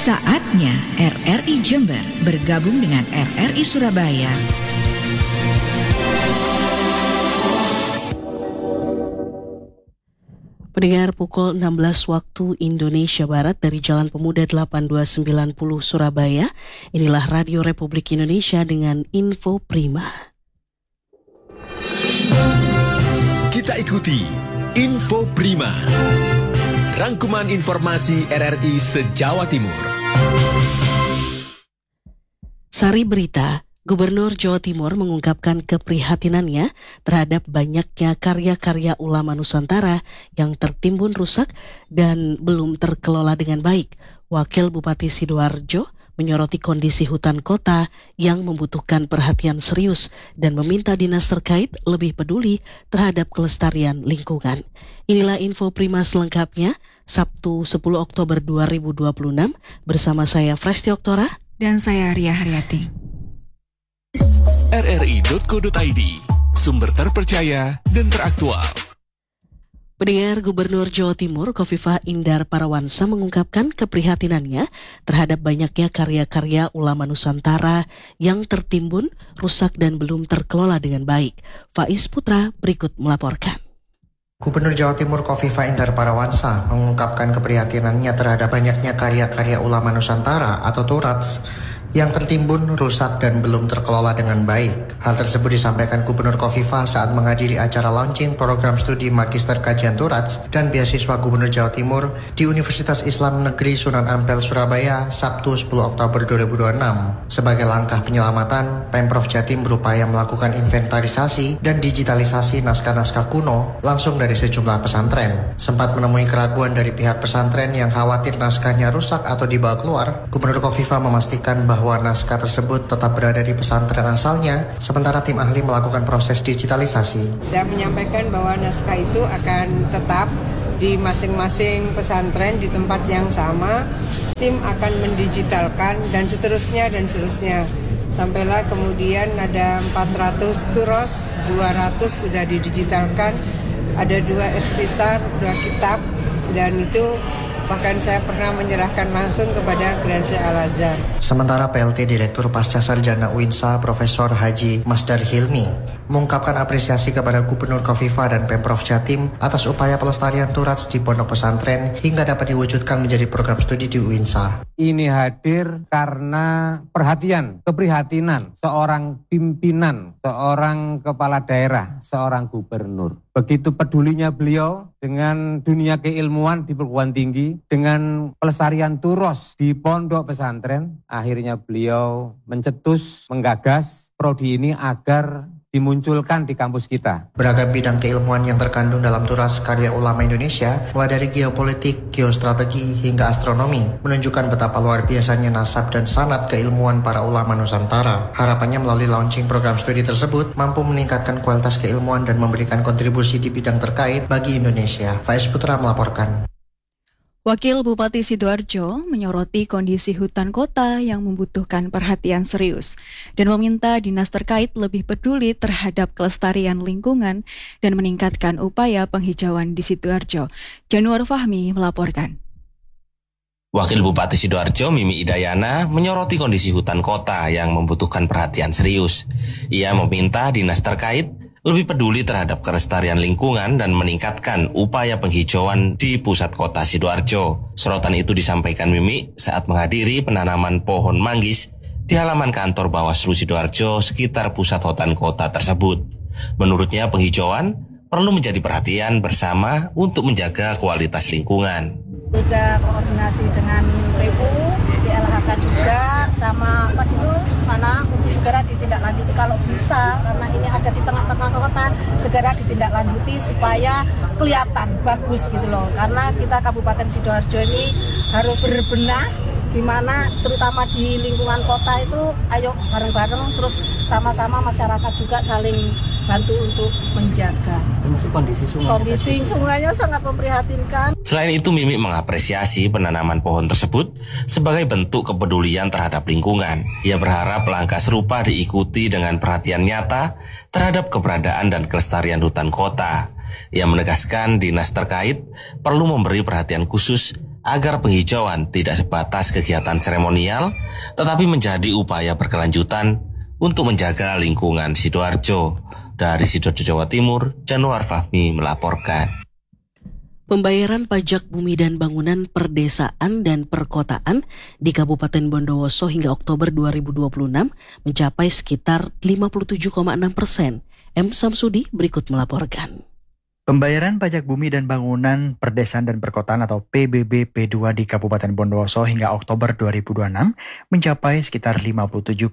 Saatnya RRI Jember bergabung dengan RRI Surabaya. Pendengar, pukul 16 waktu Indonesia Barat dari Jalan Pemuda 8290 Surabaya. Inilah Radio Republik Indonesia dengan Info Prima. Kita ikuti Info Prima, rangkuman informasi RRI se-Jawa Timur. Sari berita, Gubernur Jawa Timur mengungkapkan keprihatinannya terhadap banyaknya karya-karya ulama Nusantara yang tertimbun rusak dan belum terkelola dengan baik. Wakil Bupati Sidoarjo menyoroti kondisi hutan kota yang membutuhkan perhatian serius dan meminta dinas terkait lebih peduli terhadap kelestarian lingkungan. Inilah info Prima selengkapnya, Sabtu 10 Oktober 2026 bersama saya Fresti Oktora dan saya Ria Haryati. RRI.co.id, sumber terpercaya dan teraktual. Pendengar, Gubernur Jawa Timur Khofifah Indar Parawansa mengungkapkan keprihatinannya terhadap banyaknya karya-karya ulama Nusantara yang tertimbun, rusak dan belum terkelola dengan baik. Faiz Putra berikut melaporkan. Gubernur Jawa Timur Khofifah Indar Parawansa mengungkapkan keprihatinannya terhadap banyaknya karya-karya ulama Nusantara atau Turats yang tertimbun, rusak, dan belum terkelola dengan baik. Hal tersebut disampaikan Gubernur Khofifah saat menghadiri acara launching program studi Magister Kajian Turats dan Beasiswa Gubernur Jawa Timur di Universitas Islam Negeri Sunan Ampel, Surabaya, Sabtu 10 Oktober 2026. Sebagai langkah penyelamatan, Pemprov Jatim berupaya melakukan inventarisasi dan digitalisasi naskah-naskah kuno langsung dari sejumlah pesantren. Sempat menemui keraguan dari pihak pesantren yang khawatir naskahnya rusak atau dibawa keluar, Gubernur Khofifah memastikan bahwa naskah tersebut tetap berada di pesantren asalnya, sementara tim ahli melakukan proses digitalisasi. Saya menyampaikan bahwa naskah itu akan tetap di masing-masing pesantren di tempat yang sama. Tim akan mendigitalkan dan seterusnya. Sampailah kemudian ada 400 turos, 200 sudah didigitalkan, ada 2 ikhtisar, 2 kitab, dan itu bahkan saya pernah menyerahkan langsung kepada Grand Syekh Al-Azhar. Sementara PLT Direktur Pasca Sarjana UINSA Profesor Haji Masdar Hilmi mengungkapkan apresiasi kepada Gubernur Khofifah dan Pemprov Jatim atas upaya pelestarian Turats di pondok pesantren hingga dapat diwujudkan menjadi program studi di UINSA. Ini hadir karena perhatian, keprihatinan seorang pimpinan, seorang kepala daerah, seorang gubernur. Begitu pedulinya beliau dengan dunia keilmuan di perguruan tinggi, dengan pelestarian turos di pondok pesantren, akhirnya beliau mencetus, menggagas prodi ini agar dimunculkan di kampus kita. Beragam bidang keilmuan yang terkandung dalam turas karya ulama Indonesia, mulai dari geopolitik, geostrategi, hingga astronomi, menunjukkan betapa luar biasanya nasab dan sanad keilmuan para ulama Nusantara. Harapannya melalui launching program studi tersebut, mampu meningkatkan kualitas keilmuan dan memberikan kontribusi di bidang terkait bagi Indonesia. Faiz Putra melaporkan. Wakil Bupati Sidoarjo menyoroti kondisi hutan kota yang membutuhkan perhatian serius dan meminta dinas terkait lebih peduli terhadap kelestarian lingkungan dan meningkatkan upaya penghijauan di Sidoarjo. Januar Fahmi melaporkan. Wakil Bupati Sidoarjo Mimi Idayana menyoroti kondisi hutan kota yang membutuhkan perhatian serius. Ia meminta dinas terkait lebih peduli terhadap kelestarian lingkungan dan meningkatkan upaya penghijauan di pusat kota Sidoarjo. Sorotan itu disampaikan Mimi saat menghadiri penanaman pohon manggis di halaman kantor Bawaslu Sidoarjo sekitar pusat hutan kota tersebut. Menurutnya penghijauan perlu menjadi perhatian bersama untuk menjaga kualitas lingkungan. Sudah koordinasi dengan PU, DLHK juga, sama apa dulu, mana untuk segera ditindaklanjuti kalau bisa, karena ini ada di tengah-tengah kota, segera ditindaklanjuti supaya kelihatan bagus gitu loh. Karena kita Kabupaten Sidoarjo ini harus berbenah, di mana terutama di lingkungan kota itu, ayo bareng-bareng terus sama-sama masyarakat juga saling bantu untuk menjaga. Kondisi sungainya sangat memprihatinkan. Selain itu, Mimi mengapresiasi penanaman pohon tersebut sebagai bentuk kepedulian terhadap lingkungan. Ia berharap langkah serupa diikuti dengan perhatian nyata terhadap keberadaan dan kelestarian hutan kota. Ia menegaskan dinas terkait perlu memberi perhatian khusus agar penghijauan tidak sebatas kegiatan seremonial, tetapi menjadi upaya berkelanjutan untuk menjaga lingkungan Sidoarjo. Dari Sidoarjo, Jawa Timur, Januar Fahmi melaporkan. Pembayaran pajak bumi dan bangunan perdesaan dan perkotaan di Kabupaten Bondowoso hingga Oktober 2026 mencapai sekitar 57,6%. M. Samsudi berikut melaporkan. Pembayaran pajak bumi dan bangunan perdesaan dan perkotaan atau PBB P2 di Kabupaten Bondowoso hingga Oktober 2026 mencapai sekitar 57,6%.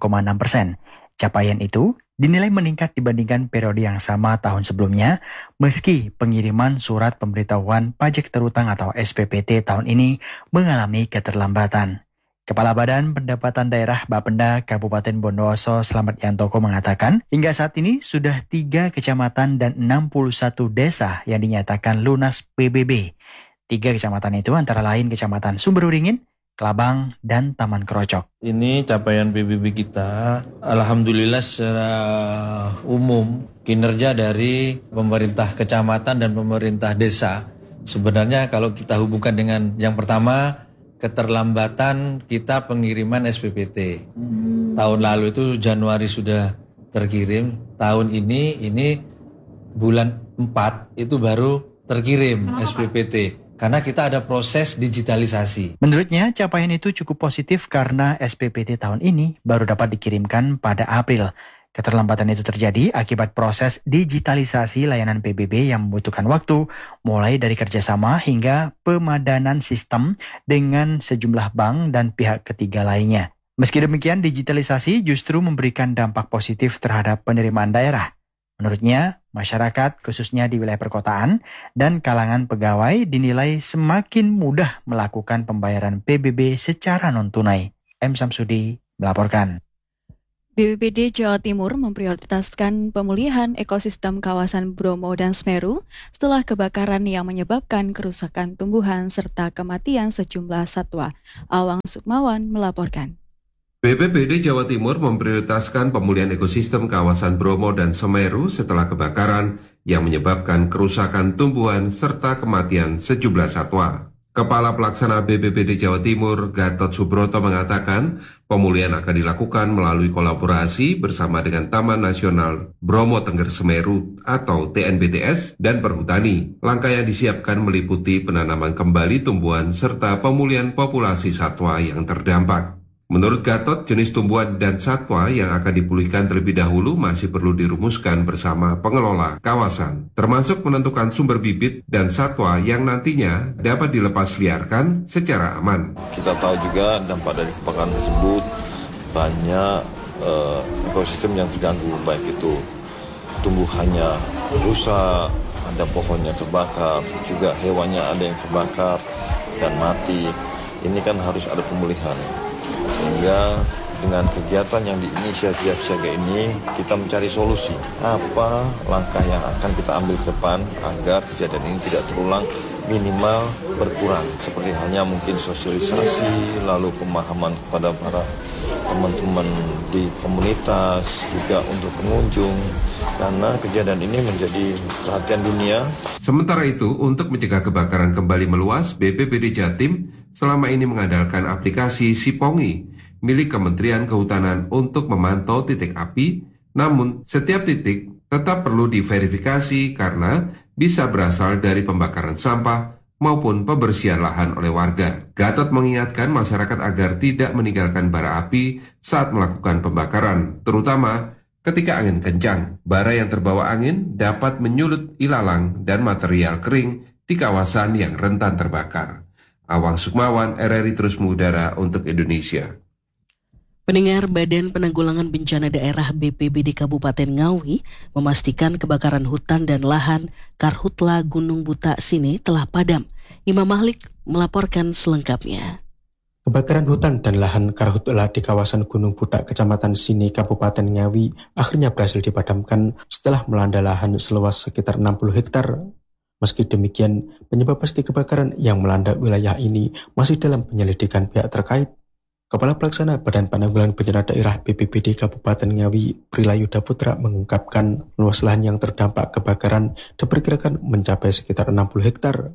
Capaian itu dinilai meningkat dibandingkan periode yang sama tahun sebelumnya, meski pengiriman surat pemberitahuan pajak terutang atau SPPT tahun ini mengalami keterlambatan. Kepala Badan Pendapatan Daerah Bapenda Kabupaten Bondowoso Slamet Yantoko mengatakan, hingga saat ini sudah 3 kecamatan dan 61 desa yang dinyatakan lunas PBB. 3 kecamatan itu antara lain Kecamatan Sumberuringin, Kelabang, dan Taman Kerocok. Ini capaian PBB kita, alhamdulillah secara umum kinerja dari pemerintah kecamatan dan pemerintah desa. Sebenarnya kalau kita hubungkan dengan yang pertama, keterlambatan kita pengiriman SPPT. Tahun lalu itu Januari sudah terkirim, tahun ini bulan 4 itu baru terkirim SPPT. Karena kita ada proses digitalisasi. Menurutnya, capaian itu cukup positif karena SPPT tahun ini baru dapat dikirimkan pada April. Keterlambatan itu terjadi akibat proses digitalisasi layanan PBB yang membutuhkan waktu, mulai dari kerjasama hingga pemadanan sistem dengan sejumlah bank dan pihak ketiga lainnya. Meski demikian, digitalisasi justru memberikan dampak positif terhadap penerimaan daerah. Menurutnya, masyarakat khususnya di wilayah perkotaan dan kalangan pegawai dinilai semakin mudah melakukan pembayaran PBB secara non-tunai. M. Samsudi melaporkan. BPBD Jawa Timur memprioritaskan pemulihan ekosistem kawasan Bromo dan Semeru setelah kebakaran yang menyebabkan kerusakan tumbuhan serta kematian sejumlah satwa. Awang Sukmawan melaporkan. BPBD Jawa Timur memprioritaskan pemulihan ekosistem kawasan Bromo dan Semeru setelah kebakaran yang menyebabkan kerusakan tumbuhan serta kematian sejumlah satwa. Kepala Pelaksana BPBD Jawa Timur, Gatot Subroto mengatakan, pemulihan akan dilakukan melalui kolaborasi bersama dengan Taman Nasional Bromo Tengger Semeru atau TNBTS dan Perhutani. Langkah yang disiapkan meliputi penanaman kembali tumbuhan serta pemulihan populasi satwa yang terdampak. Menurut Gatot, jenis tumbuhan dan satwa yang akan dipulihkan terlebih dahulu masih perlu dirumuskan bersama pengelola kawasan, termasuk menentukan sumber bibit dan satwa yang nantinya dapat dilepas liarkan secara aman. Kita tahu juga dampak dari kebakaran tersebut banyak ekosistem yang terganggu, baik itu tumbuhannya rusak, ada pohonnya terbakar, juga hewannya ada yang terbakar dan mati. Ini kan harus ada pemulihan. Sehingga dengan kegiatan yang diinisiasi siaga ini, kita mencari solusi. Apa langkah yang akan kita ambil ke depan agar kejadian ini tidak terulang, minimal berkurang. Seperti halnya mungkin sosialisasi, lalu pemahaman kepada para teman-teman di komunitas, juga untuk pengunjung. Karena kejadian ini menjadi perhatian dunia. Sementara itu, untuk mencegah kebakaran kembali meluas, BPBD Jatim selama ini mengandalkan aplikasi Sipongi milik Kementerian Kehutanan untuk memantau titik api, namun setiap titik tetap perlu diverifikasi karena bisa berasal dari pembakaran sampah maupun pembersihan lahan oleh warga. Gatot mengingatkan masyarakat agar tidak meninggalkan bara api saat melakukan pembakaran, terutama ketika angin kencang. Bara yang terbawa angin dapat menyulut ilalang dan material kering di kawasan yang rentan terbakar. Awang Sukmawan, RRI terus mengudara untuk Indonesia. Pendengar, Badan Penanggulangan Bencana Daerah BPBD Kabupaten Ngawi memastikan kebakaran hutan dan lahan Karhutla Gunung Buta Sini telah padam. Imam Mahlik melaporkan selengkapnya. Kebakaran hutan dan lahan Karhutla di kawasan Gunung Buta, Kecamatan Sini, Kabupaten Ngawi akhirnya berhasil dipadamkan setelah melanda lahan seluas sekitar 60 hektar. Meski demikian, penyebab pasti kebakaran yang melanda wilayah ini masih dalam penyelidikan pihak terkait. Kepala Pelaksana Badan Penanggulangan Bencana Daerah BPBD Kabupaten Ngawi, Prilayuda Putra mengungkapkan luas lahan yang terdampak kebakaran diperkirakan mencapai sekitar 60 hektar.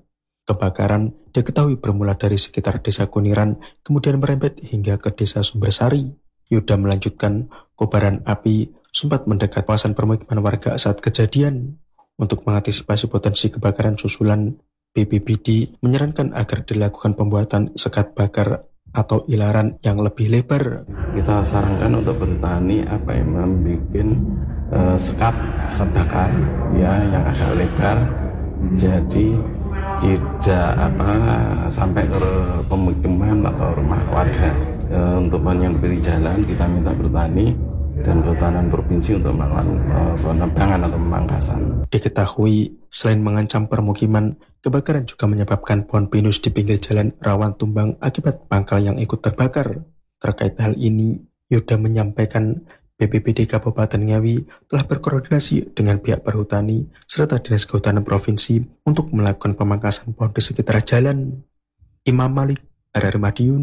Kebakaran diketahui bermula dari sekitar desa Kuniran, kemudian merembet hingga ke desa Sumbersari. Yuda melanjutkan, kobaran api sempat mendekat kawasan permukiman warga saat kejadian. Untuk mengantisipasi potensi kebakaran susulan, BPBD menyarankan agar dilakukan pembuatan sekat bakar atau ilaran yang lebih lebar. Kita sarankan untuk bertani membuat sekat bakar ya yang agak lebar, jadi tidak sampai ke pemukiman atau rumah warga. Untuk menyempit jalan, kita minta bertani dan Kehutanan Provinsi untuk melakukan penebangan atau pemangkasan. Diketahui selain mengancam permukiman, kebakaran juga menyebabkan pohon pinus di pinggir jalan rawan tumbang akibat pangkal yang ikut terbakar. Terkait hal ini, Yuda menyampaikan BPBD Kabupaten Ngawi telah berkoordinasi dengan pihak perhutani serta Dinas Kehutanan Provinsi untuk melakukan pemangkasan pohon di sekitar jalan. Imam Malik, RRI Madiun.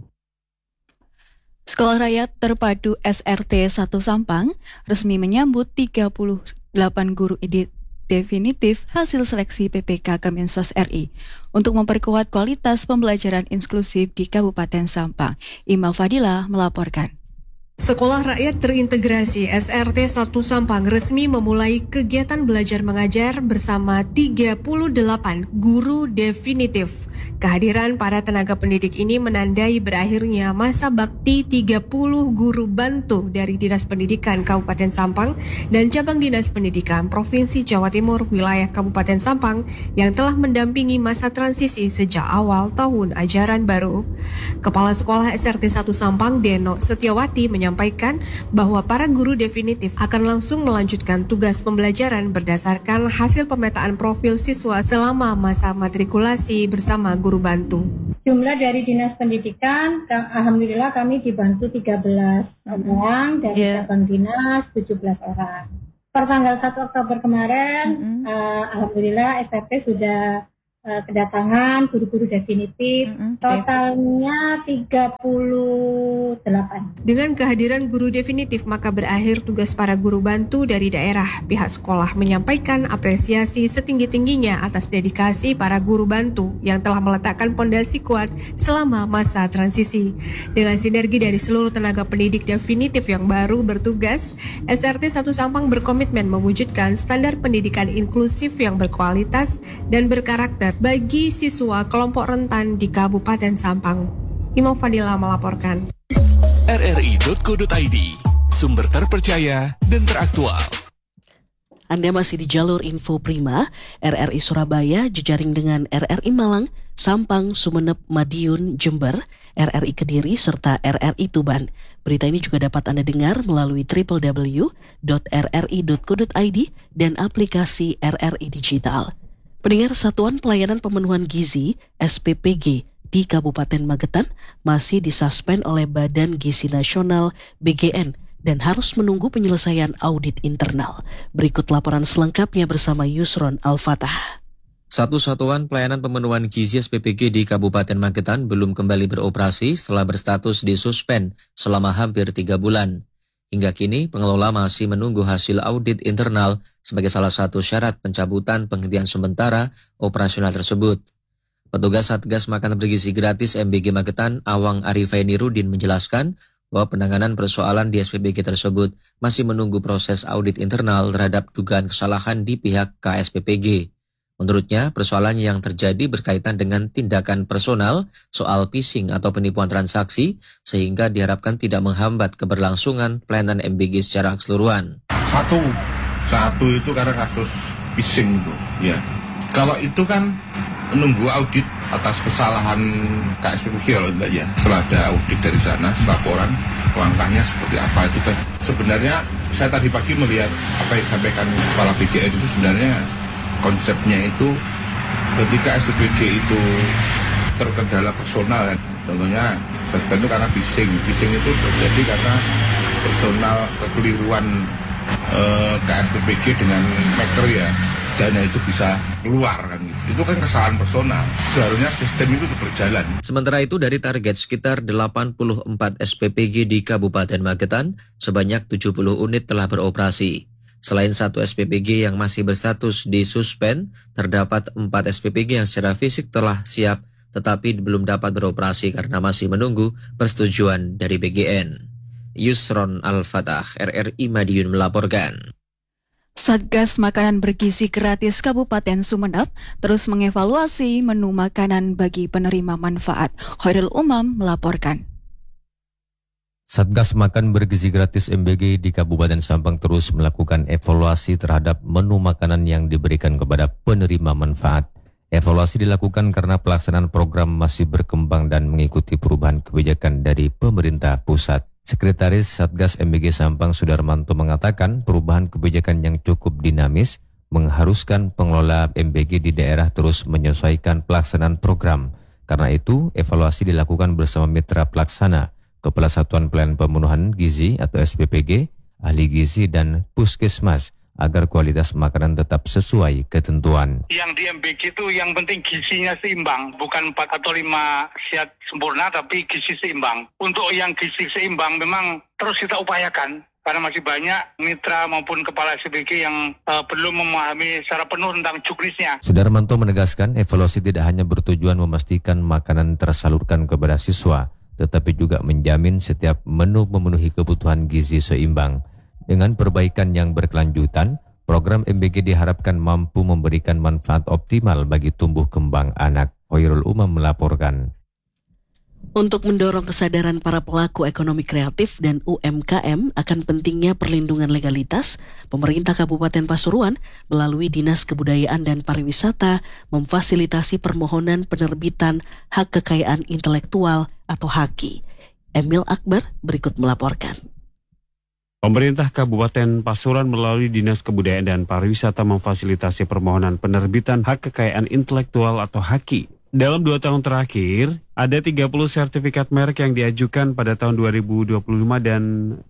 Sekolah Rakyat Terpadu SRT 1 Sampang resmi menyambut 38 guru definitif hasil seleksi PPK Kemensos RI untuk memperkuat kualitas pembelajaran inklusif di Kabupaten Sampang. Imal Fadila melaporkan. Sekolah Rakyat Terintegrasi SRT 1 Sampang resmi memulai kegiatan belajar mengajar bersama 38 guru definitif. Kehadiran para tenaga pendidik ini menandai berakhirnya masa bakti 30 guru bantu dari Dinas Pendidikan Kabupaten Sampang dan Cabang Dinas Pendidikan Provinsi Jawa Timur wilayah Kabupaten Sampang yang telah mendampingi masa transisi sejak awal tahun ajaran baru. Kepala Sekolah SRT 1 Sampang Deno Setiawati menyampaikan bahwa para guru definitif akan langsung melanjutkan tugas pembelajaran berdasarkan hasil pemetaan profil siswa selama masa matrikulasi bersama guru bantu. Jumlah dari Dinas Pendidikan, alhamdulillah kami dibantu 13 orang, dari cabang dinas 17 orang. Per tanggal 1 Oktober kemarin, alhamdulillah SRT sudah kedatangan guru-guru definitif, totalnya 38. Dengan kehadiran guru definitif, maka berakhir tugas para guru bantu dari daerah. Pihak sekolah menyampaikan apresiasi setinggi-tingginya atas dedikasi para guru bantu yang telah meletakkan pondasi kuat selama masa transisi. Dengan sinergi dari seluruh tenaga pendidik definitif yang baru bertugas, SRT 1 Sampang berkomitmen mewujudkan standar pendidikan inklusif yang berkualitas dan berkarakter bagi siswa kelompok rentan di Kabupaten Sampang. Imam Fadila melaporkan. RRI.co.id, sumber terpercaya dan teraktual. Anda masih di jalur Info Prima, RRI Surabaya jejaring dengan RRI Malang, Sampang, Sumeneb, Madiun, Jember, RRI Kediri, serta RRI Tuban. Berita ini juga dapat Anda dengar melalui www.rri.co.id dan aplikasi RRI Digital. Pendengar, Satuan Pelayanan Pemenuhan Gizi (SPPG) di Kabupaten Magetan masih disuspend oleh Badan Gizi Nasional (BGN) dan harus menunggu penyelesaian audit internal. Berikut laporan selengkapnya bersama Yusron Al-Fatah. Satuan Pelayanan Pemenuhan Gizi SPPG di Kabupaten Magetan belum kembali beroperasi setelah berstatus disuspend selama hampir 3 bulan. Hingga kini, pengelola masih menunggu hasil audit internal sebagai salah satu syarat pencabutan penghentian sementara operasional tersebut. Petugas Satgas Makanan Bergizi Gratis MBG Magetan, Awang Arifaini Rudin menjelaskan bahwa penanganan persoalan di SPPG tersebut masih menunggu proses audit internal terhadap dugaan kesalahan di pihak KSPPG. Menurutnya, persoalan yang terjadi berkaitan dengan tindakan personal soal phishing atau penipuan transaksi, sehingga diharapkan tidak menghambat keberlangsungan pelayanan MBG secara keseluruhan. Satu itu karena kasus phishing itu, ya. Kalau itu kan menunggu audit atas kesalahan KSPPG kalau enggak ya. Setelah ada audit dari sana, laporan langkahnya seperti apa itu kan. Sebenarnya saya tadi pagi melihat apa yang disampaikan Kepala BGN itu sebenarnya konsepnya itu ketika SPPG itu terkendala personal, contohnya suspend itu karena phishing itu terjadi karena personal kekeliruan KSPPG dengan maker ya, dana itu bisa keluar kan, itu kan kesalahan personal, seharusnya sistem itu berjalan. Sementara itu dari target sekitar 84 SPPG di Kabupaten Magetan, sebanyak 70 unit telah beroperasi. Selain 1 SPPG yang masih berstatus disuspend, terdapat 4 SPPG yang secara fisik telah siap tetapi belum dapat beroperasi karena masih menunggu persetujuan dari BGN. Yusron Al-Fatah, RRI Madiun melaporkan. Satgas Makanan Bergizi Gratis Kabupaten Sumeneb terus mengevaluasi menu makanan bagi penerima manfaat. Khairul Umam melaporkan. Satgas Makan Bergizi Gratis MBG di Kabupaten Sampang terus melakukan evaluasi terhadap menu makanan yang diberikan kepada penerima manfaat. Evaluasi dilakukan karena pelaksanaan program masih berkembang dan mengikuti perubahan kebijakan dari pemerintah pusat. Sekretaris Satgas MBG Sampang Sudarmanto mengatakan perubahan kebijakan yang cukup dinamis mengharuskan pengelola MBG di daerah terus menyesuaikan pelaksanaan program. Karena itu, evaluasi dilakukan bersama mitra pelaksana, Kepala Satuan Pelayanan Pemenuhan Gizi atau SPPG, ahli gizi dan puskesmas agar kualitas makanan tetap sesuai ketentuan. Yang di MBG itu yang penting gizinya seimbang, bukan 4 atau 5 sehat sempurna tapi gizi seimbang. Untuk yang gizi seimbang memang terus kita upayakan karena masih banyak mitra maupun kepala SPPG yang belum memahami secara penuh tentang juknisnya. Sudarmanto menegaskan evaluasi tidak hanya bertujuan memastikan makanan tersalurkan kepada siswa, tetapi juga menjamin setiap menu memenuhi kebutuhan gizi seimbang. Dengan perbaikan yang berkelanjutan, program MBG diharapkan mampu memberikan manfaat optimal bagi tumbuh kembang anak. Khairul Umam melaporkan. Untuk mendorong kesadaran para pelaku ekonomi kreatif dan UMKM akan pentingnya perlindungan legalitas, pemerintah Kabupaten Pasuruan melalui Dinas Kebudayaan dan Pariwisata memfasilitasi permohonan penerbitan hak kekayaan intelektual atau HAKI. Emil Akbar berikut melaporkan. Pemerintah Kabupaten Pasuruan melalui Dinas Kebudayaan dan Pariwisata memfasilitasi permohonan penerbitan hak kekayaan intelektual atau HAKI. Dalam 2 tahun terakhir, ada 30 sertifikat merek yang diajukan pada tahun 2025 dan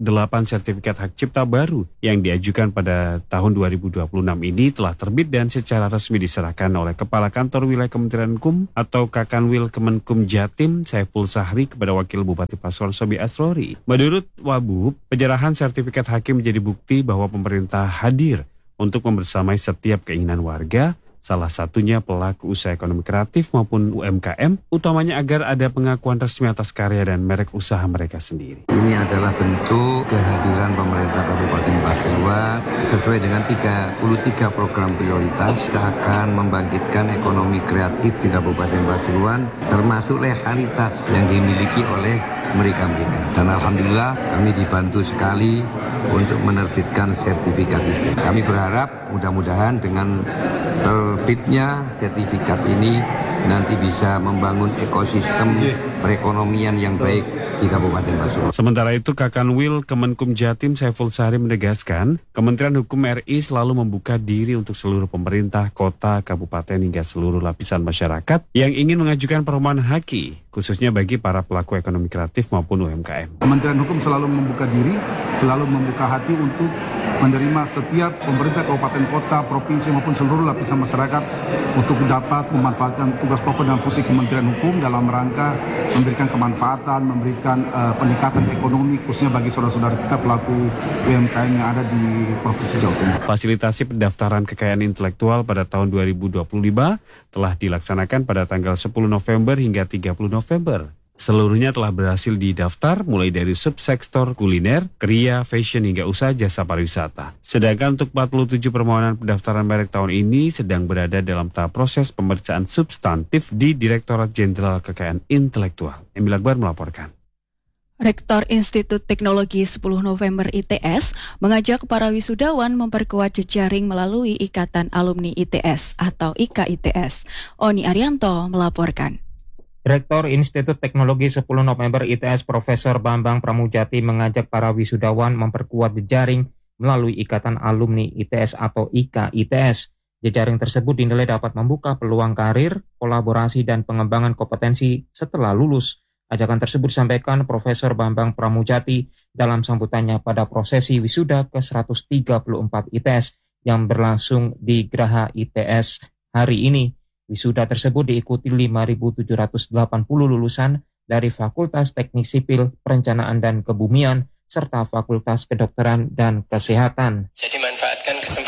8 sertifikat hak cipta baru yang diajukan pada tahun 2026 ini telah terbit dan secara resmi diserahkan oleh Kepala Kantor Wilayah Kementerian Hukum atau Kakanwil Kemenkum Jatim Saiful Sahri kepada Wakil Bupati Pasuruan Sobi Asrori. Menurut Wabub, penyerahan sertifikat HAKI menjadi bukti bahwa pemerintah hadir untuk membersamai setiap keinginan warga, salah satunya pelaku usaha ekonomi kreatif maupun UMKM, utamanya agar ada pengakuan resmi atas karya dan merek usaha mereka sendiri. Ini adalah bentuk kehadiran pemerintah Kabupaten Pasuruan sesuai dengan 33 program prioritas. Kita akan membangkitkan ekonomi kreatif di Kabupaten Pasuruan, termasuk legalitas yang dimiliki oleh mereka-mereka. Dan alhamdulillah kami dibantu sekali untuk menerbitkan sertifikat itu. Kami berharap mudah-mudahan dengan terbitnya sertifikat ini nanti bisa membangun ekosistem perekonomian yang baik di Kabupaten Pasuruan. Sementara itu, Kakanwil Kemenkum Jatim Saiful Sahri menegaskan, Kementerian Hukum RI selalu membuka diri untuk seluruh pemerintah, kota, kabupaten hingga seluruh lapisan masyarakat yang ingin mengajukan permohonan HAKI, khususnya bagi para pelaku ekonomi kreatif maupun UMKM. Kementerian Hukum selalu membuka diri, selalu membuka hati untuk menerima setiap pemerintah kabupaten kota, provinsi maupun seluruh lapisan masyarakat untuk dapat memanfaatkan tugas pokok dan fungsi Kementerian Hukum dalam rangka memberikan kemanfaatan, memberikan peningkatan ekonomi khususnya bagi saudara-saudara kita pelaku UMKM yang ada di Provinsi Jawa Timur. Fasilitasi pendaftaran kekayaan intelektual pada tahun 2025 telah dilaksanakan pada tanggal 10 November hingga 30 November. Seluruhnya telah berhasil didaftar mulai dari subsektor kuliner, kriya, fashion hingga usaha jasa pariwisata. Sedangkan untuk 47 permohonan pendaftaran merek tahun ini sedang berada dalam tahap proses pemeriksaan substantif di Direktorat Jenderal Kekayaan Intelektual. Emil Akbar melaporkan. Rektor Institut Teknologi 10 November ITS mengajak para wisudawan memperkuat jejaring melalui Ikatan Alumni ITS atau IKITS. Oni Arianto melaporkan. Rektor Institut Teknologi 10 November ITS Profesor Bambang Pramujati mengajak para wisudawan memperkuat jejaring melalui Ikatan Alumni ITS atau IKITS. Jejaring tersebut dinilai dapat membuka peluang karir, kolaborasi, dan pengembangan kompetensi setelah lulus. Ajakan tersebut disampaikan Profesor Bambang Pramujati dalam sambutannya pada prosesi wisuda ke-134 ITS yang berlangsung di Graha ITS hari ini. Wisuda tersebut diikuti 5.780 lulusan dari Fakultas Teknik Sipil, Perencanaan dan Kebumian, serta Fakultas Kedokteran dan Kesehatan. Jadi manfaat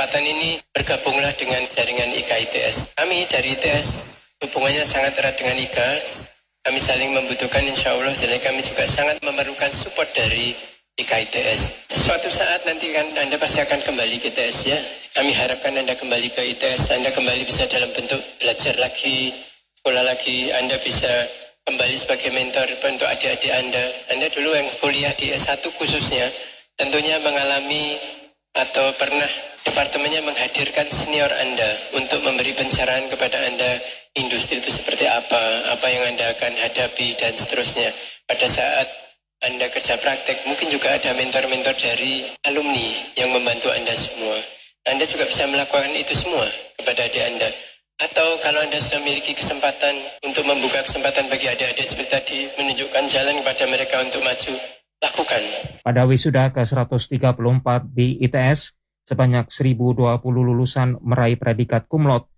kesempatan ini bergabunglah dengan jaringan IKA-ITS. Kami dari ITS hubungannya sangat erat dengan IKA. Kami saling membutuhkan insya Allah, jadi kami juga sangat memerlukan support dari IKA-ITS. Suatu saat nanti kan Anda pasti akan kembali ke ITS ya. Kami harapkan Anda kembali ke ITS, Anda kembali bisa dalam bentuk belajar lagi, sekolah lagi, Anda bisa kembali sebagai mentor untuk adik-adik Anda. Anda dulu yang kuliah di S1 khususnya, tentunya mengalami atau pernah departemennya menghadirkan senior Anda untuk memberi pencerahan kepada Anda industri itu seperti apa yang Anda akan hadapi dan seterusnya. Pada saat Anda kerja praktek, mungkin juga ada mentor-mentor dari alumni yang membantu Anda semua. Anda juga bisa melakukan itu semua kepada adik Anda. Atau kalau Anda sudah memiliki kesempatan untuk membuka kesempatan bagi adik-adik seperti tadi, menunjukkan jalan kepada mereka untuk maju, lakukan. Pada wisuda ke-134 di ITS, sebanyak 1.020 lulusan meraih predikat cum laude,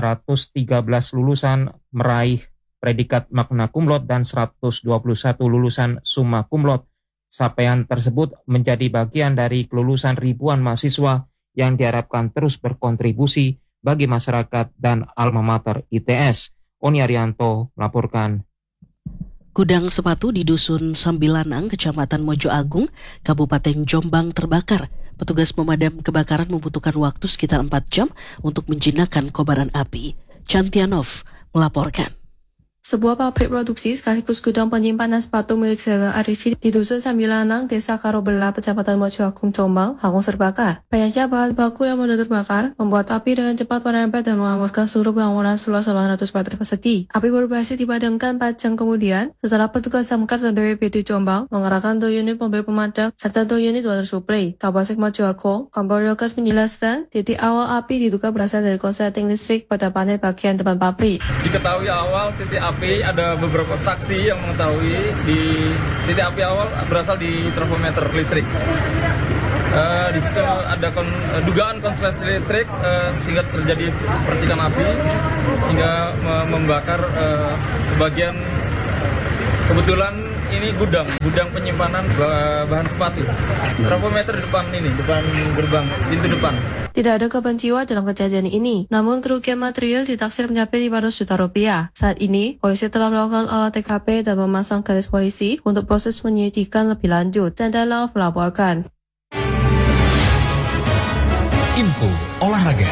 213 lulusan meraih predikat magna cum laude, dan 121 lulusan summa cum laude. Capaian tersebut menjadi bagian dari kelulusan ribuan mahasiswa yang diharapkan terus berkontribusi bagi masyarakat dan alma mater ITS. Oni Arianto melaporkan. Gudang sepatu di Dusun Sambilanang, Kecamatan Mojo Agung, Kabupaten Jombang terbakar. Petugas pemadam kebakaran membutuhkan waktu sekitar 4 jam untuk menjinakkan kobaran api. Chantianov melaporkan. Sebuah pabrik produksi sekaligus gudang penyimpanan sepatu milik Zainal Arifin di Dusun Sambilanang, Desa Karobelah, Kecamatan Mojo Agung, Jombang, hangus terbakar. Banyaknya bahan baku yang mudah terbakar membuat api dengan cepat merembet dan menghanguskan seluruh bangunan seluas 800 meter persegi. Api baru berhasil dipadamkan 4 jam kemudian setelah petugas Damkar dan BPBD Jombang mengerahkan 2 unit mobil pemadam serta 2 unit water supply. Kapolsek Mojo Agung, Kompol Yogas menjelaskan titik awal api diduga berasal dari korsleting listrik pada panel bagian depan pabrik. Diketahui awal titik api, ada beberapa saksi yang mengetahui di titik api awal berasal di transformator listrik. Di situ ada dugaan konsleting listrik sehingga terjadi percikan api sehingga membakar sebagian. Kebetulan ini gudang penyimpanan bahan sepatu. Transformator depan gerbang, pintu depan. Tidak ada korban jiwa dalam kejadian ini, namun kerugian material ditaksir mencapai 500 juta rupiah. Saat ini, polisi telah melakukan olah TKP dan memasang garis polisi untuk proses penyelidikan lebih lanjut. Chantianov melaporkan. Info olahraga.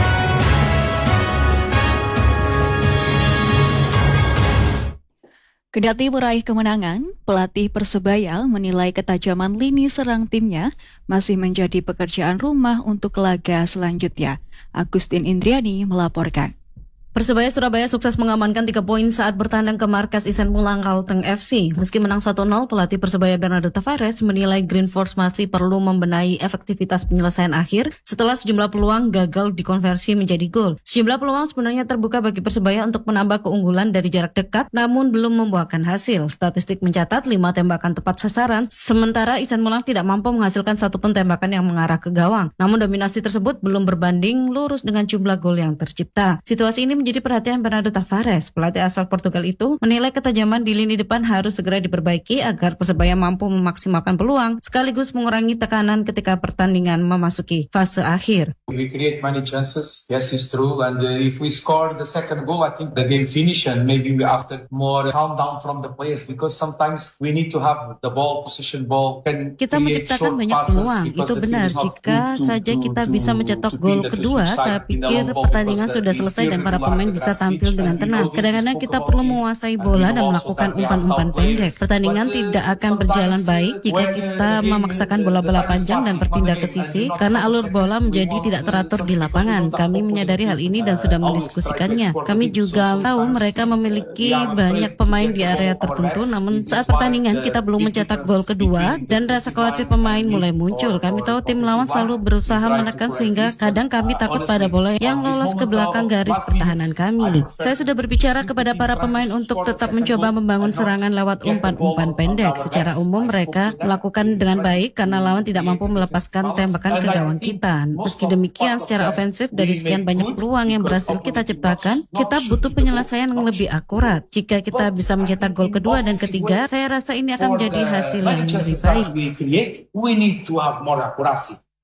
Kendati meraih kemenangan, pelatih Persebaya menilai ketajaman lini serang timnya masih menjadi pekerjaan rumah untuk laga selanjutnya. Agustin Indriani melaporkan. Persebaya Surabaya sukses mengamankan 3 poin saat bertandang ke markas Isen Mulang Kalteng FC. Meski menang 1-0, pelatih Persebaya Bernardo Tavares menilai Green Force masih perlu membenahi efektivitas penyelesaian akhir setelah sejumlah peluang gagal dikonversi menjadi gol. Sejumlah peluang sebenarnya terbuka bagi Persebaya untuk menambah keunggulan dari jarak dekat, namun belum membuahkan hasil. Statistik mencatat 5 tembakan tepat sasaran, sementara Isen Mulang tidak mampu menghasilkan satu pun tembakan yang mengarah ke gawang. Namun dominasi tersebut belum berbanding lurus dengan jumlah gol yang tercipta. Situasi ini menjadi perhatian Bernardo Tavares. Pelatih asal Portugal itu menilai ketajaman di lini depan harus segera diperbaiki agar Persebaya mampu memaksimalkan peluang sekaligus mengurangi tekanan ketika pertandingan memasuki fase akhir. We create many chances. Yes, it's true. And if we score the second goal, I think the game finish and maybe we after more calm down from the players because sometimes we need to have the ball, position ball. Kita menciptakan banyak peluang. Itu benar. Jika saja kita bisa mencetak gol kedua, saya pikir pertandingan sudah selesai dan para pemain bisa tampil dengan tenang. Kadang-kadang kita perlu menguasai bola dan melakukan umpan-umpan pendek. Pertandingan tidak akan berjalan baik jika kita memaksakan bola-bola panjang dan berpindah ke sisi karena alur bola menjadi tidak teratur di lapangan. Kami menyadari hal ini dan sudah mendiskusikannya. Kami juga tahu mereka memiliki banyak pemain di area tertentu, namun saat pertandingan kita belum mencetak gol kedua dan rasa khawatir pemain mulai muncul. Kami tahu tim lawan selalu berusaha menekan sehingga kadang kami takut pada bola yang lolos ke belakang garis pertahanan kami. Saya sudah berbicara kepada para pemain untuk tetap mencoba membangun serangan lewat umpan-umpan pendek. Secara umum mereka melakukan dengan baik karena lawan tidak mampu melepaskan tembakan ke gawang kita. Meski demikian, secara ofensif dari sekian banyak peluang yang berhasil kita ciptakan, kita butuh penyelesaian yang lebih akurat. Jika kita bisa mencetak gol kedua dan ketiga, saya rasa ini akan menjadi hasil yang lebih baik.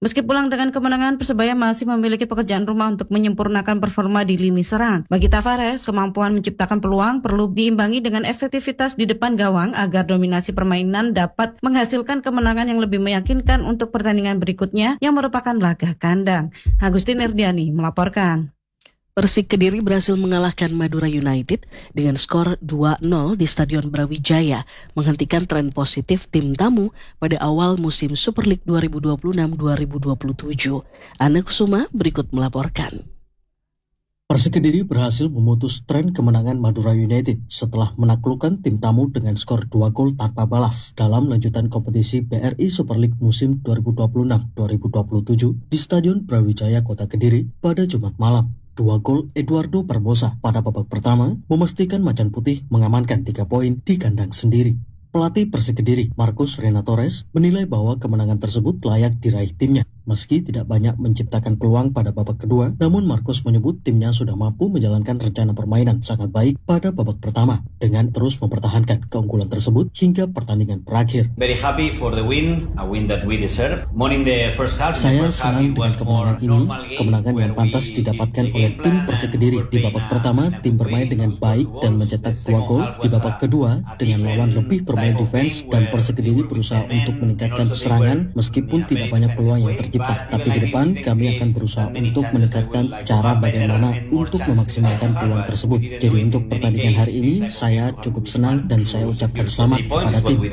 Meski pulang dengan kemenangan, Persebaya masih memiliki pekerjaan rumah untuk menyempurnakan performa di lini serang. Bagi Tavares, kemampuan menciptakan peluang perlu diimbangi dengan efektivitas di depan gawang agar dominasi permainan dapat menghasilkan kemenangan yang lebih meyakinkan untuk pertandingan berikutnya yang merupakan laga kandang. Agustin Erdiani melaporkan. Persik Kediri berhasil mengalahkan Madura United dengan skor 2-0 di Stadion Brawijaya, menghentikan tren positif tim tamu pada awal musim Super League 2026-2027. Ana Kusuma berikut melaporkan. Persik Kediri berhasil memutus tren kemenangan Madura United setelah menaklukkan tim tamu dengan skor 2 gol tanpa balas dalam lanjutan kompetisi BRI Super League musim 2026-2027 di Stadion Brawijaya Kota Kediri pada Jumat malam. 2 gol Eduardo Barbosa pada babak pertama memastikan Macan Putih mengamankan 3 poin di kandang sendiri. Pelatih Persik Kediri, Marcus Renatores, menilai bahwa kemenangan tersebut layak diraih timnya. Meski tidak banyak menciptakan peluang pada babak kedua, namun Marcus menyebut timnya sudah mampu menjalankan rencana permainan sangat baik pada babak pertama dengan terus mempertahankan keunggulan tersebut hingga pertandingan berakhir. Very happy for the win, a win that we deserve. More in the first half. Saya senang dengan kemenangan ini, kemenangan yang pantas didapatkan oleh tim Persik Kediri. Di babak pertama, tim bermain dengan baik dan mencetak 2 gol. Di babak kedua, dengan lawan lebih bermain defense dan Persik Kediri berusaha untuk meningkatkan serangan meskipun tidak banyak peluang yang tercipta. Tapi ke depan kami akan berusaha untuk meningkatkan cara bagaimana untuk memaksimalkan peluang tersebut. Jadi untuk pertandingan hari ini saya cukup senang dan saya ucapkan selamat kepada tim.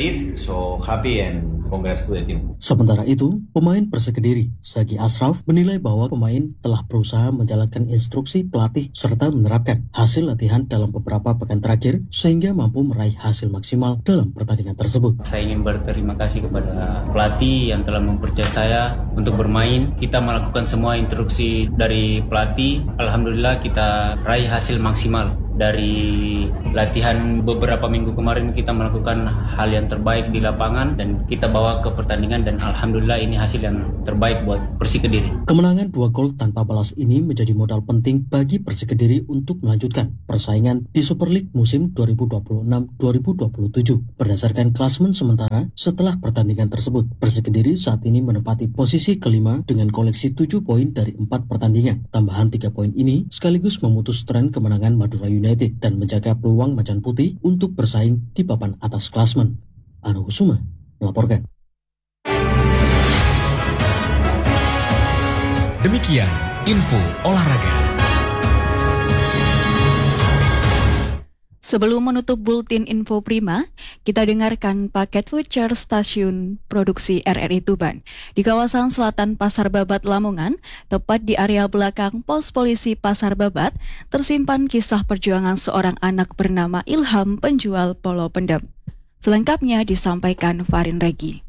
Sementara itu, pemain Persik Kediri, Sagi Ashraf, menilai bahwa pemain telah berusaha menjalankan instruksi pelatih serta menerapkan hasil latihan dalam beberapa pekan terakhir sehingga mampu meraih hasil maksimal dalam pertandingan tersebut. Saya ingin berterima kasih kepada pelatih yang telah mempercayai saya untuk bermain. Kita melakukan semua instruksi dari pelatih. Alhamdulillah kita raih hasil maksimal. Dari latihan beberapa minggu kemarin kita melakukan hal yang terbaik di lapangan dan kita bawa ke pertandingan dan alhamdulillah ini hasil yang terbaik buat Persik Kediri. Kemenangan 2 gol tanpa balas ini menjadi modal penting bagi Persik Kediri untuk melanjutkan persaingan di Super League musim 2026-2027. Berdasarkan klasmen sementara setelah pertandingan tersebut, Persik Kediri saat ini menempati posisi kelima dengan koleksi 7 poin dari 4 pertandingan. Tambahan 3 poin ini sekaligus memutus tren kemenangan Madura United dan menjaga peluang Macan Putih untuk bersaing di papan atas klasmen. Ana Kusuma melaporkan. Demikian info olahraga. Sebelum menutup Buletin Info Prima, kita dengarkan paket voucher stasiun produksi RRI Tuban. Di kawasan selatan Pasar Babat Lamongan, tepat di area belakang pos polisi Pasar Babat, tersimpan kisah perjuangan seorang anak bernama Ilham penjual polo pendem. Selengkapnya disampaikan Farin Regi.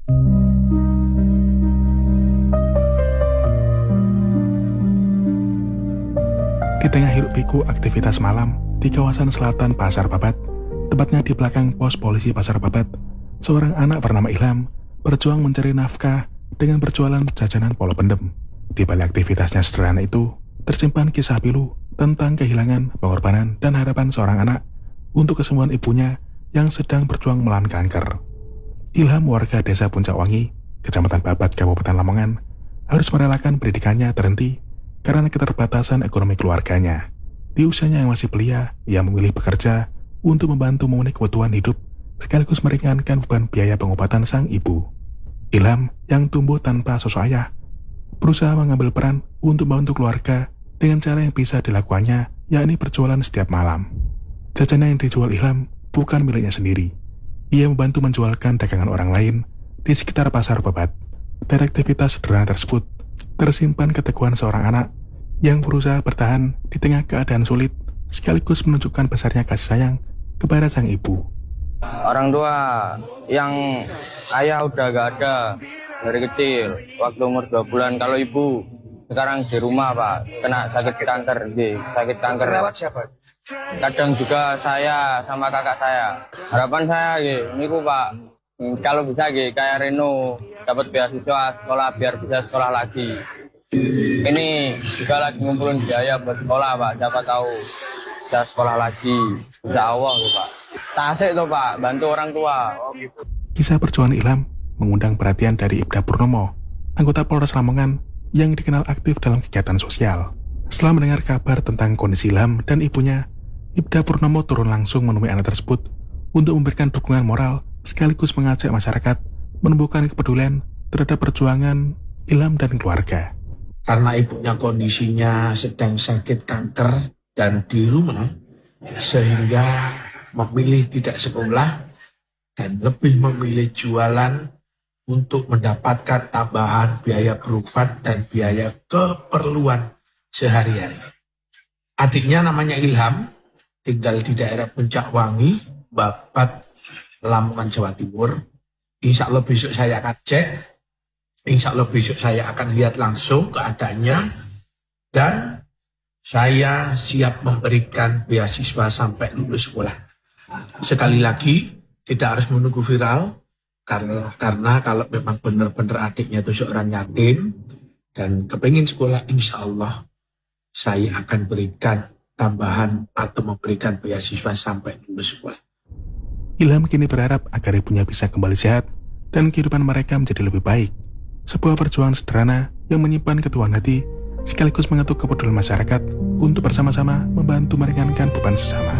Di tengah hiruk-pikuk aktivitas malam di kawasan selatan Pasar Babat, tepatnya di belakang pos polisi Pasar Babat, seorang anak bernama Ilham berjuang mencari nafkah dengan berjualan jajanan polo pendem. Di balik aktivitasnya sederhana itu, tersimpan kisah pilu tentang kehilangan, pengorbanan, dan harapan seorang anak untuk kesembuhan ibunya yang sedang berjuang melawan kanker. Ilham, warga desa Puncak Wangi, Kecamatan Babat, Kabupaten Lamongan, harus merelakan pendidikannya terhenti karena keterbatasan ekonomi keluarganya. Di usianya yang masih belia, ia memilih bekerja untuk membantu memenuhi kebutuhan hidup sekaligus meringankan beban biaya pengobatan sang ibu. Ilham yang tumbuh tanpa sosok ayah berusaha mengambil peran untuk membantu keluarga dengan cara yang bisa dilakukannya, yakni berjualan setiap malam. Jajanan yang dijual Ilham bukan miliknya sendiri. Ia membantu menjualkan dagangan orang lain di sekitar Pasar Babat. Dari aktivitas sederhana tersebut tersimpan keteguhan seorang anak yang berusaha bertahan di tengah keadaan sulit sekaligus menunjukkan besarnya kasih sayang kepada sang ibu. Orang tua yang ayah udah gak ada dari kecil, waktu umur 2 bulan. Kalau ibu sekarang di rumah Pak, kena sakit kanker. Sakit kanker. Rawat siapa? Kadang juga saya sama kakak saya. Harapan saya ini Pak, kalau bisa kayak Reno dapat beasiswa sekolah biar bisa sekolah lagi. Ini juga lagi ngumpulin biaya buat sekolah Pak, siapa tahu bisa sekolah lagi, bisa awal Pak. Tasik tuh Pak, bantu orang tua. Kisah perjuangan Ilham mengundang perhatian dari Ibda Purnomo, anggota Polres Lamongan yang dikenal aktif dalam kegiatan sosial. Setelah mendengar kabar tentang kondisi Ilham dan ibunya, Ibda Purnomo turun langsung menemui anak tersebut untuk memberikan dukungan moral sekaligus mengajak masyarakat menumbuhkan kepedulian terhadap perjuangan Ilham dan keluarga. Karena ibunya kondisinya sedang sakit kanker dan di rumah, sehingga memilih tidak sekolah dan lebih memilih jualan untuk mendapatkan tambahan biaya berobat dan biaya keperluan sehari-hari. Adiknya namanya Ilham, tinggal di daerah Puncak Wangi, Babat, Lamongan, Jawa Timur. Insya Allah besok saya akan cek, insya Allah besok saya akan lihat langsung keadaannya, dan saya siap memberikan beasiswa sampai lulus sekolah. Sekali lagi, tidak harus menunggu viral, karena kalau memang benar-benar adiknya itu seorang yatim dan kepingin sekolah, insya Allah saya akan berikan tambahan atau memberikan beasiswa sampai lulus sekolah. Ilham kini berharap agar ibunya bisa kembali sehat dan kehidupan mereka menjadi lebih baik. Sebuah perjuangan sederhana yang menyimpan ketuaan hati sekaligus mengetuk kepedulian masyarakat untuk bersama-sama membantu meringankan beban sesama.